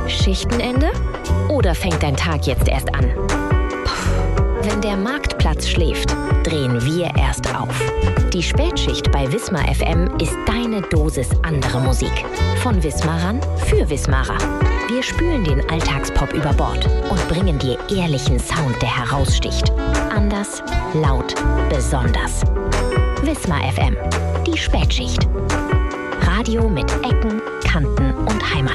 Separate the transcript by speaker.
Speaker 1: Schichtenende? Oder fängt dein Tag jetzt erst an? Wenn der Marktplatz schläft, drehen wir erst auf. Die Spätschicht bei Wismar FM ist deine Dosis andere Musik. Von Wismarern für Wismarer. Wir spülen den Alltagspop über Bord und bringen dir ehrlichen Sound, der heraussticht. Anders, laut, besonders. Wismar FM, die Spätschicht. Radio mit Ecken, Kanten und Heimat.